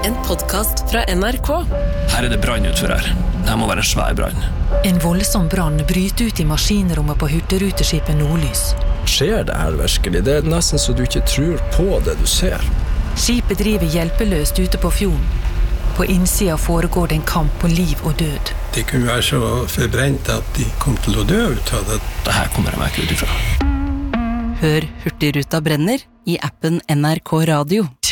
En podcast fra NRK. Her det brann utfor her. Det må være en svær brann. En voldsom brann bryter ut i maskinrommet på hurtigruteskipet Nordlys. Skjer det her virkelig? Det nesten så du ikke tror på det du ser. Skipet driver hjelpeløst ute på fjorden. På innsida foregår det en kamp på liv og død. De kunne være så forbrent at de kom til å dø ut av det. Det her kommer jeg meg ikke ut ifra. Hør Hurtigruta brenner i appen NRK Radio.